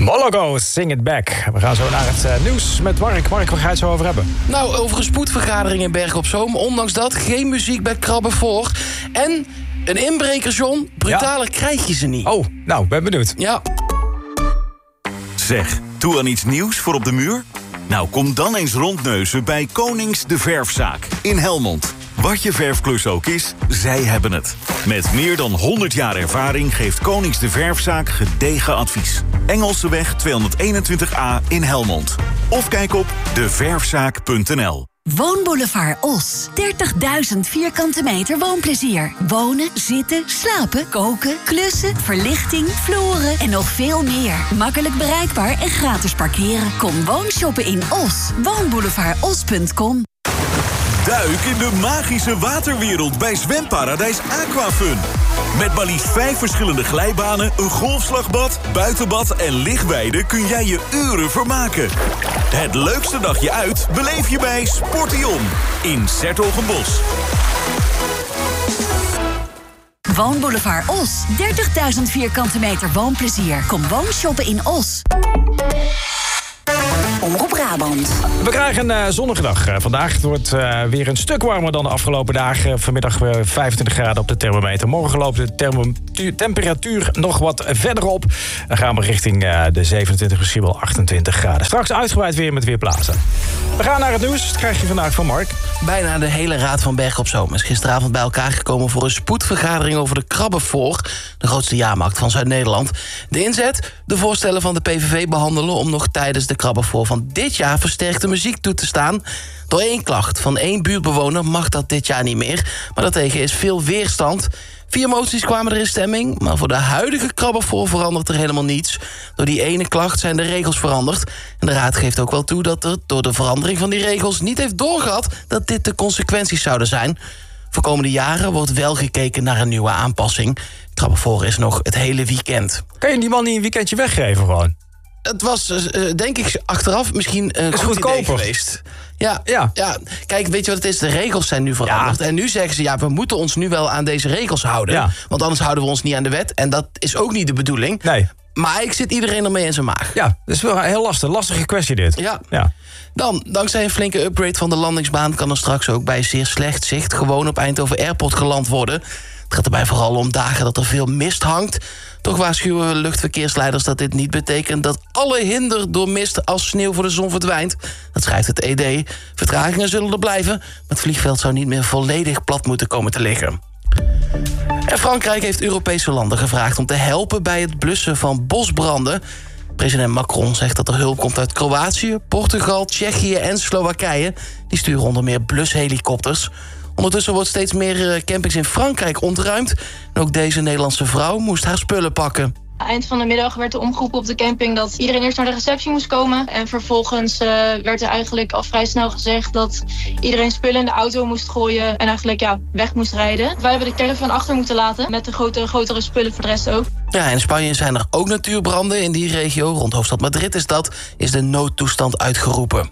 Moloko, Sing It Back. We gaan zo naar het nieuws met Mark. Mark, waar ga je het zo over hebben? Nou, over een spoedvergadering in Bergen op Zoom. Ondanks dat, geen muziek bij Krabben voor. En een inbreker, John. Brutaler krijg je ze niet. Oh, nou, ben benieuwd. Ja. Zeg, toe aan iets nieuws voor op de muur? Nou, kom dan eens rondneuzen bij Konings de Verfzaak in Helmond. Wat je verfklus ook is, zij hebben het. Met meer dan 100 jaar ervaring geeft Konings de Verfzaak gedegen advies. Engelseweg 221A in Helmond. Of kijk op deverfzaak.nl. Woonboulevard Os. 30.000 vierkante meter woonplezier. Wonen, zitten, slapen, koken, klussen, verlichting, vloeren en nog veel meer. Makkelijk bereikbaar en gratis parkeren. Kom woonshoppen in Os. Woonboulevardos.com. Duik in de magische waterwereld bij zwemparadijs Aquafun. Met maar liefst 5 verschillende glijbanen, een golfslagbad, buitenbad en lichtweide kun jij je uren vermaken. Het leukste dagje uit beleef je bij Sportion in 's-Hertogenbosch. Woonboulevard Os. 30.000 vierkante meter woonplezier. Kom woonshoppen in Os. Omroep Brabant. We krijgen een zonnige dag vandaag. Het wordt weer een stuk warmer dan de afgelopen dagen. Vanmiddag 25 graden op de thermometer. Morgen loopt de temperatuur nog wat verder op. Dan gaan we richting de 27, misschien wel 28 graden. Straks uitgebreid weer met Weerplaatsen. We gaan naar het nieuws. Dat krijg je vandaag van Mark. Bijna de hele Raad van Bergen op Zoom is gisteravond bij elkaar gekomen voor een spoedvergadering over de krabbenvoor, de grootste jaarmarkt van Zuid-Nederland. De inzet, de voorstellen van de PVV behandelen om nog tijdens de krabbenvoor van dit jaar versterkte muziek toe te staan. Door 1 klacht van 1 buurtbewoner mag dat dit jaar niet meer, maar daartegen is veel weerstand. 4 moties kwamen er in stemming, maar voor de huidige krabbenvoor verandert er helemaal niets. Door die ene klacht zijn de regels veranderd. En de Raad geeft ook wel toe dat er door de verandering van die regels niet heeft doorgehad dat dit de consequenties zouden zijn. Voor komende jaren wordt wel gekeken naar een nieuwe aanpassing. Krabbenvoor is nog het hele weekend. Kan je die man niet een weekendje weggeven gewoon? Het was, denk ik, achteraf misschien een goed idee geweest. Ja. Kijk, weet je wat het is? De regels zijn nu veranderd. Ja. En nu zeggen ze, ja, we moeten ons nu wel aan deze regels houden. Ja. Want anders houden we ons niet aan de wet. En dat is ook niet de bedoeling. Nee. Maar ik zit iedereen ermee in zijn maag. Ja, dat is wel een heel lastige kwestie dit. Ja. Dan, dankzij een flinke upgrade van de landingsbaan kan er straks ook bij zeer slecht zicht gewoon op Eindhoven Airport geland worden. Het gaat erbij vooral om dagen dat er veel mist hangt. Toch waarschuwen luchtverkeersleiders dat dit niet betekent dat alle hinder door mist als sneeuw voor de zon verdwijnt. Dat schrijft het ED. Vertragingen zullen er blijven, maar het vliegveld zou niet meer volledig plat moeten komen te liggen. En Frankrijk heeft Europese landen gevraagd om te helpen bij het blussen van bosbranden. President Macron zegt dat er hulp komt uit Kroatië, Portugal, Tsjechië en Slowakije. Die sturen onder meer blushelikopters. Ondertussen wordt steeds meer campings in Frankrijk ontruimd. En ook deze Nederlandse vrouw moest haar spullen pakken. Eind van de middag werd er omgeroepen op de camping dat iedereen eerst naar de receptie moest komen. En vervolgens werd er eigenlijk al vrij snel gezegd dat iedereen spullen in de auto moest gooien en eigenlijk weg moest rijden. Wij hebben de caravan achter moeten laten met de grotere spullen voor de rest ook. Ja, in Spanje zijn er ook natuurbranden in die regio. Rond hoofdstad Madrid is de noodtoestand uitgeroepen.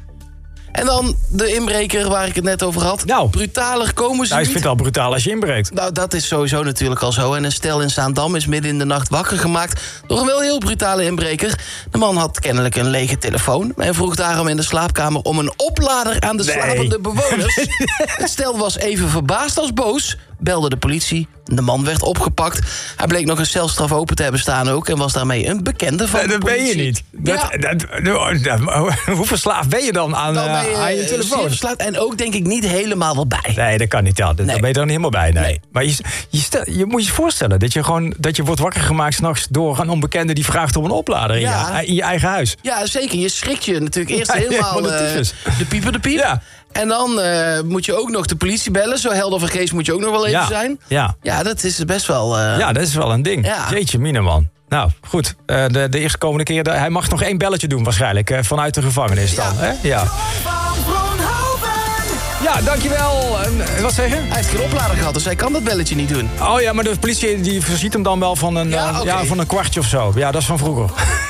En dan de inbreker waar ik het net over had. Nou, brutaler komen ze niet. Ik vind het al brutaal als je inbreekt. Nou, dat is sowieso natuurlijk al zo. En een stel in Zaandam is midden in de nacht wakker gemaakt door een wel heel brutale inbreker. De man had kennelijk een lege telefoon en vroeg daarom in de slaapkamer om een oplader aan de slapende bewoners. Het stel was even verbaasd als boos, belde de politie. De man werd opgepakt. Hij bleek nog een celstraf open te hebben staan ook en was daarmee een bekende van de politie. Dat ben je niet. Hoe verslaafd ben je dan aan je telefoon? En ook denk ik niet helemaal wel bij. Nee, dat kan niet. Ja. Daar ben je er niet helemaal bij. Nee. Maar je moet je voorstellen dat je wordt wakker gemaakt 's nachts door een onbekende die vraagt om een oplader in je eigen huis. Ja, zeker. Je schrikt je natuurlijk eerst helemaal de piep. Ja. En dan moet je ook nog de politie bellen. Zo helder van geest moet je ook nog wel even zijn. Ja, dat is best wel... Ja, dat is wel een ding. Ja. Jeetje mina, man. Nou, goed. De eerste komende keer... Hij mag nog 1 belletje doen waarschijnlijk. Vanuit de gevangenis dan. Hè? Ja. Ja, dankjewel. Wat zeg je? Hij heeft geen oplader gehad, dus hij kan dat belletje niet doen. Oh ja, maar de politie die voorziet hem dan wel van een, van een kwartje of zo. Ja, dat is van vroeger.